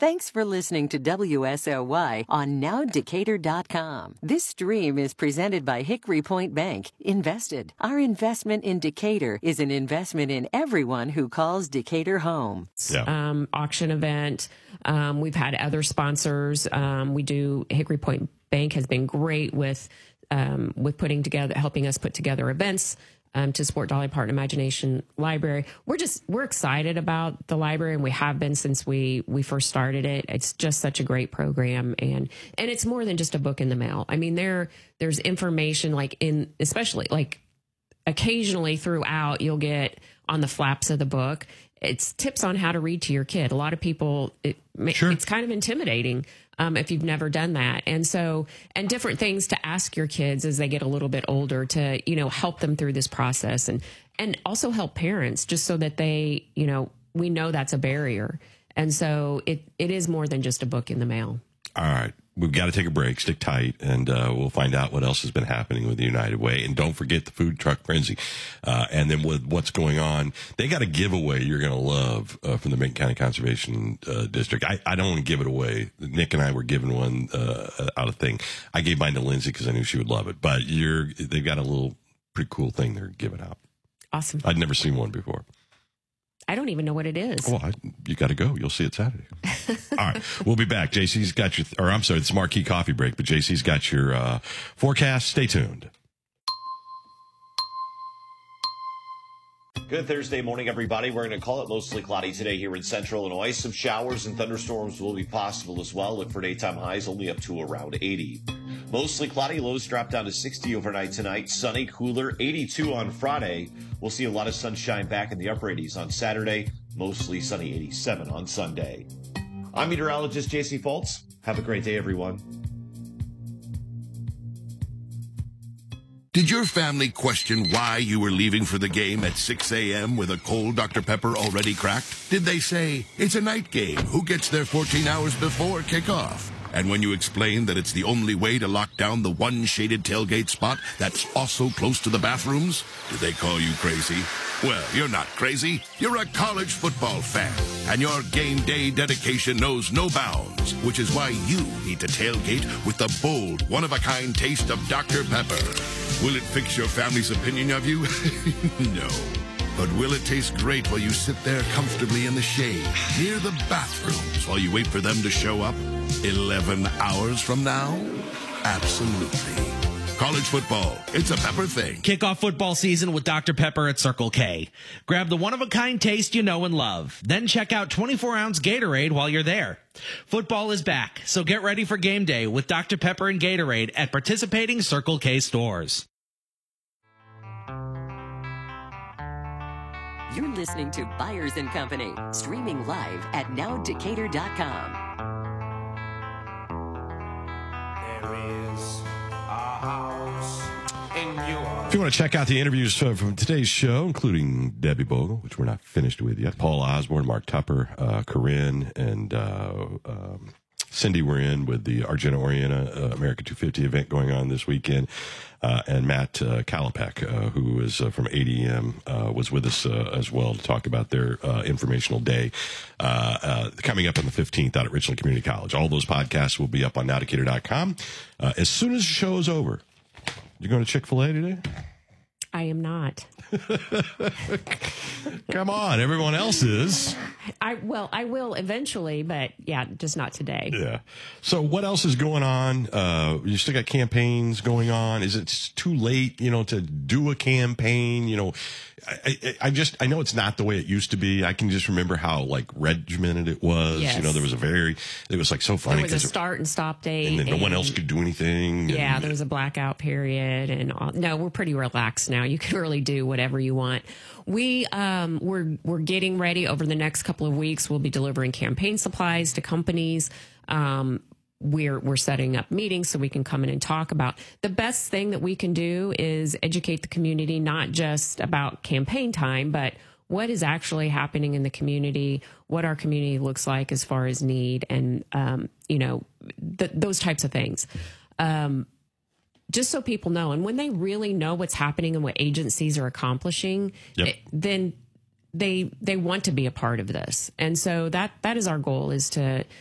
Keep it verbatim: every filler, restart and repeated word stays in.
Thanks for listening to W S L Y on now decatur dot com. This stream is presented by Hickory Point Bank. Invested. Our investment in Decatur is an investment in everyone who calls Decatur home. Yeah. Um, auction event. Um, we've had other sponsors. Um, we do, Hickory Point Bank has been great with, um, with putting together, helping us put together events. Um, to support Dolly Parton Imagination Library. We're just, we're excited about the library, and we have been since we, we first started it. It's just such a great program. And, and it's more than just a book in the mail. I mean, there, there's information like in, especially like occasionally throughout, you'll get on the flaps of the book, it's tips on how to read to your kid. A lot of people, it, sure. it's kind of intimidating. Um, if you've never done that. And so, and different things to ask your kids as they get a little bit older to, you know, help them through this process, and, and also help parents just so that they, you know, we know that's a barrier. And so it, it is more than just a book in the mail. All right. We've got to take a break. Stick tight, and uh, we'll find out what else has been happening with the United Way. And don't forget the food truck frenzy. Uh, and then with what's going on, they got a giveaway you're going to love uh, from the Macon County Conservation uh, District. I, I don't want to give it away. Nick and I were giving one uh, out of thing. I gave mine to Lindsay because I knew she would love it. But you're they've got a little pretty cool thing they're giving out. Awesome. I'd never seen one before. I don't even know what it is. Well, I, you got to go. You'll see it Saturday. All right. We'll be back. J C's got your, or I'm sorry, it's Marquee Coffee Break, but J C's got your uh, forecast. Stay tuned. Good Thursday morning, everybody. We're going to call it mostly cloudy today here in central Illinois. Some showers and thunderstorms will be possible as well. Look for daytime highs only up to around eighty. Mostly cloudy, lows drop down to sixty overnight tonight. Sunny, cooler, eighty-two on Friday. We'll see a lot of sunshine back in the upper eighties on Saturday. Mostly sunny, eighty-seven on Sunday. I'm meteorologist J C Fultz. Have a great day, everyone. Did your family question why you were leaving for the game at six a.m. with a cold Doctor Pepper already cracked? Did they say, it's a night game, who gets there fourteen hours before kickoff? And when you explained that it's the only way to lock down the one shaded tailgate spot that's also close to the bathrooms, did they call you crazy? Well, you're not crazy. You're a college football fan, and your game day dedication knows no bounds, which is why you need to tailgate with the bold, one-of-a-kind taste of Doctor Pepper. Will it fix your family's opinion of you? No. But will it taste great while you sit there comfortably in the shade, near the bathrooms, while you wait for them to show up eleven hours from now? Absolutely. College football, it's a Pepper thing. Kick off football season with Doctor Pepper at Circle K. Grab the one-of-a-kind taste you know and love. Then check out twenty-four ounce Gatorade while you're there. Football is back, so get ready for game day with Doctor Pepper and Gatorade at participating Circle K stores. You're listening to Byers and Company, streaming live at now decatur dot com. There is a house in your... If you want to check out the interviews from today's show, including Debbie Bogle, which we're not finished with yet, Paul Osborne, Mark Tupper, uh, Corinne, and uh, um, Cindy were in with the Argenta Orienta uh, America two fifty event going on this weekend. Uh, and Matt uh, Kalapek, uh, who is uh, from A D M, uh, was with us uh, as well to talk about their uh, informational day uh, uh, coming up on the fifteenth out at Richland Community College. All those podcasts will be up on now decatur dot com. Uh, as soon as the show is over, you going to Chick-fil-A today? I am not. Come on, everyone else is. I well, I will eventually, but yeah, just not today. Yeah. So what else is going on? Uh, you still got campaigns going on. Is it too late, you know, to do a campaign? You know, I, I, I just, I know it's not the way it used to be. I can just remember how like regimented it was. Yes. You know, there was a very, it was like so funny. There was a start and stop date. And then no and, one else could do anything. Yeah, and, there was a blackout period. And all, no, we're pretty relaxed now. You can really do whatever you want. We, um, we're, we're getting ready over the next couple of weeks. We'll be delivering campaign supplies to companies. Um, we're, we're setting up meetings so we can come in and talk about the best thing that we can do is educate the community, not just about campaign time, but what is actually happening in the community, what our community looks like as far as need and, um, you know, th- those types of things. Um, just so people know. And when they really know what's happening and what agencies are accomplishing, yep. it, then they they want to be a part of this. And so that that is our goal, is to